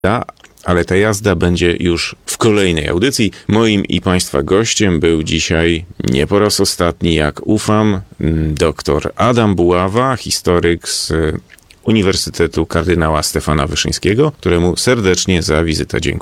Ale ta jazda będzie już w kolejnej audycji. Moim i Państwa gościem był dzisiaj, nie po raz ostatni, jak ufam, dr Adam Buława, historyk z Uniwersytetu Kardynała Stefana Wyszyńskiego, któremu serdecznie za wizytę dziękuję.